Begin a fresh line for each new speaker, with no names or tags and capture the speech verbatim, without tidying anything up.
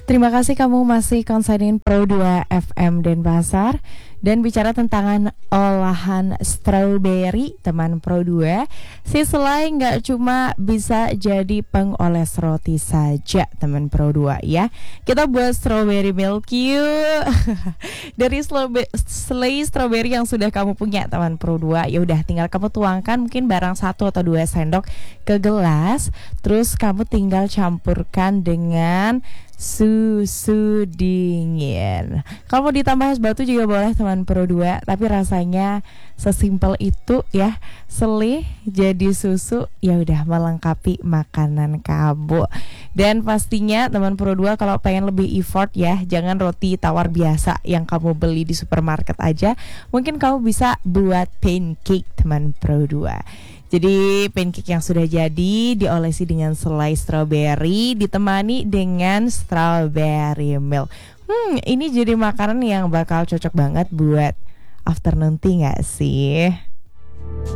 Terima kasih kamu masih konsenin Pro dua F M Denpasar. Dan bicara tentang olahan strawberry, teman Pro dua, si selai nggak cuma bisa jadi pengoles roti saja, teman Pro dua ya. Kita buat strawberry milk yuk. Dari slobe- selai strawberry yang sudah kamu punya, teman Pro dua, ya udah tinggal kamu tuangkan mungkin barang satu atau dua sendok ke gelas. Terus kamu tinggal campurkan dengan susu dingin. Kalau mau ditambah es batu juga boleh, teman Pro dua, tapi rasanya sesimpel itu ya. Selai jadi susu, ya udah melengkapi makanan kamu. Dan pastinya teman Pro dua kalau pengen lebih effort ya, jangan roti tawar biasa yang kamu beli di supermarket aja. Mungkin kamu bisa buat pancake, teman Pro dua. Jadi pancake yang sudah jadi diolesi dengan selai strawberry ditemani dengan strawberry milk. Hmm, ini jadi makanan yang bakal cocok banget buat afternoon tea gak sih?